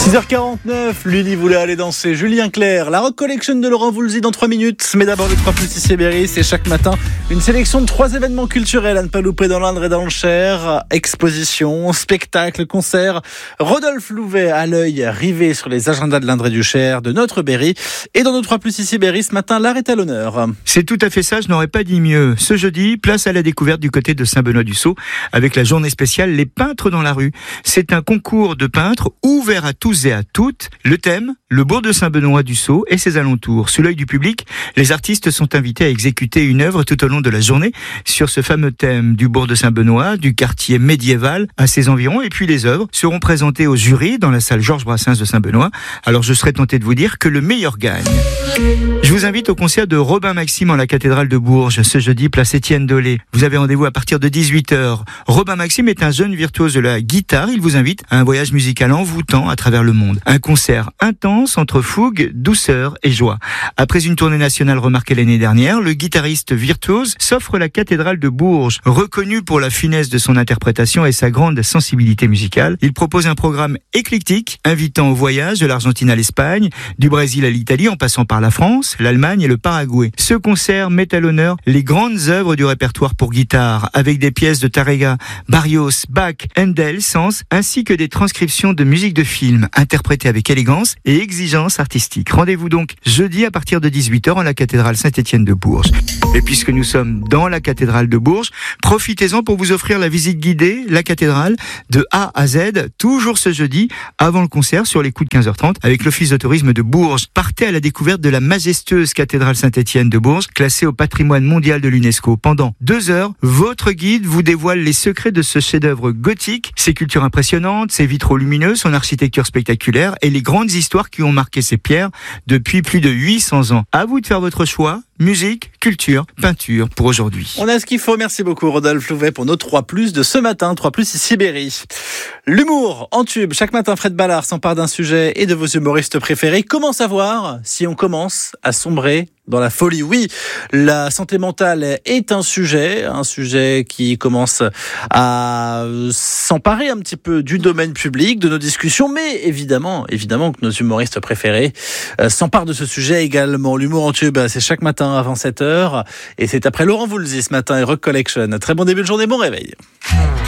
6h49, Lully voulait aller danser. Julien Clerc, la Rock Collection de Laurent Voulzy dans 3 minutes. Mais d'abord le 3 plus ici Berry, c'est chaque matin une sélection de 3 événements culturels à ne pas louper dans l'Indre et dans le Cher. Expositions, spectacles, concerts. Rodolphe Louvet à l'œil rivé sur les agendas de l'Indre et du Cher, de notre Berry. Et dans nos 3 plus ici Berry, ce matin, l'art est à l'honneur. C'est tout à fait ça, je n'aurais pas dit mieux. Ce jeudi, place à la découverte du côté de Saint-Benoît-du-Sault avec la journée spéciale Les Peintres dans la rue. C'est un concours de peintres ouvert à tous et à toutes. Le thème, le bourg de Saint-Benoît-du-Sault et ses alentours. Sous l'œil du public, les artistes sont invités à exécuter une œuvre tout au long de la journée sur ce fameux thème du bourg de Saint-Benoît, du quartier médiéval à ses environs. Et puis les œuvres seront présentées au jury dans la salle Georges Brassens de Saint-Benoît. Alors je serais tenté de vous dire que le meilleur gagne. Je vous invite au concert de Robin Maxime en la cathédrale de Bourges, ce jeudi, place Étienne Dolé. Vous avez rendez-vous à partir de 18h. Robin Maxime est un jeune virtuose de la guitare. Il vous invite à un voyage musical envoûtant à travers le monde. Un concert intense entre fougue, douceur et joie. Après une tournée nationale remarquée l'année dernière, le guitariste virtuose s'offre la cathédrale de Bourges. Reconnu pour la finesse de son interprétation et sa grande sensibilité musicale, il propose un programme éclectique, invitant au voyage de l'Argentine à l'Espagne, du Brésil à l'Italie en passant par la France, l'Allemagne et le Paraguay. Ce concert met à l'honneur les grandes œuvres du répertoire pour guitare, avec des pièces de Tárrega, Barrios, Bach, Handel, Sens, ainsi que des transcriptions de musique de film, interprétées avec élégance et exigence artistique. Rendez-vous donc jeudi à partir de 18h en la cathédrale Saint-Étienne de Bourges. Et puisque nous sommes dans la cathédrale de Bourges, profitez-en pour vous offrir la visite guidée, la cathédrale, de A à Z, toujours ce jeudi, avant le concert, sur les coups de 15h30, avec l'Office de tourisme de Bourges. Partez à la découverte de la majestueuse cathédrale Saint-Étienne de Bourges, classée au patrimoine mondial de l'UNESCO. Pendant 2 heures, votre guide vous dévoile les secrets de ce chef-d'œuvre gothique, ses cultures impressionnantes, ses vitraux lumineux, son architecture spectaculaire et les grandes histoires qui ont marqué ces pierres depuis plus de 800 ans. À vous de faire votre choix. Musique, culture, peinture pour aujourd'hui. On a ce qu'il faut. Merci beaucoup Rodolphe Louvet pour nos 3 plus de ce matin. 3 plus ici Berry. L'humour en tube. Chaque matin, Fred Ballard s'empare d'un sujet et de vos humoristes préférés. Comment savoir si on commence à sombrer dans la folie? Oui, la santé mentale est un sujet qui commence à s'emparer un petit peu du domaine public, de nos discussions, mais évidemment que nos humoristes préférés s'emparent de ce sujet également. L'humour en tube, c'est chaque matin avant 7h et c'est après Laurent Voulzy ce matin et Rock Collection. Très bon début de journée, bon réveil.